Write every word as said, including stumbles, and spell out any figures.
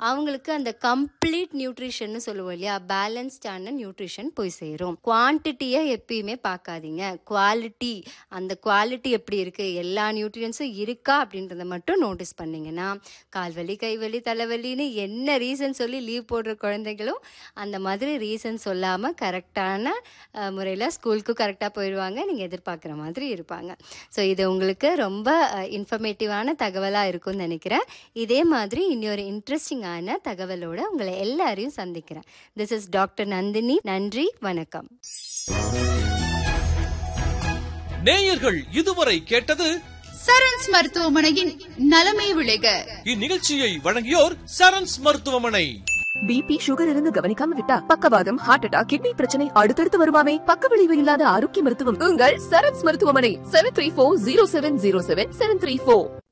அவங்களுக்கு அந்த கம்ப்ளீட் நியூட்ரிஷன்னு சொல்லுவோம் இல்லையா, பேலன்ஸ்டான நியூட்ரிஷன் போய் சேரும். குவான்டிட்டியை எப்பயுமே பார்க்காதீங்க, குவாலிட்டி. அந்த குவாலிட்டி எப்படி இருக்குது, எல்லா நியூட்ரியன்ஸும் இருக்கா அப்படின்றத மட்டும் நோட்டீஸ் பண்ணிங்கன்னா கால்வலி கைவலி தலைவலின்னு என்ன ரீசன் சொல்லி லீவ் போடுற குழந்தைகளும் அந்த மாதிரி ரீசன் சொல்லாமல் கரெக்டான முறையில் ஸ்கூலுக்கு கரெக்டாக போயிடுவாங்க, நீங்கள் எதிர்பார்க்குற மாதிரி இருப்பாங்க. ஸோ இது உங்களுக்கு ரொம்ப இன்ஃபர்மேட்டிவான தகவலாக இருக்கும்னு நினைக்கிறேன். இதே மாதிரி இன்னொரு இன்ட்ரெஸ்டிங்கான தகவலோட உங்களை எல்லாரையும் சந்திக்கிறேன். This is doctor Nandini. நன்றி, வணக்கம். நேயர்கள் இதுவரை கேட்டது சரண்ஸ் மருத்துவமனையின் நலமே விளைக. இந்நிகழ்ச்சியை வழங்கியோர் சரண்ஸ் மருத்துவமனை. பிபி சுகர் இருந்து கவனிக்காம விட்டா பக்கவாதம், ஹார்ட் அட்டாக், கிட்னி பிரச்சனை அடுத்தடுத்து வருமாமே. பக்க விளைவு இல்லாத ஆரோக்கிய மருத்துவம் உங்கள் சரண்ஸ் மருத்துவமனை. Seven three four zero seven zero seven seven three four.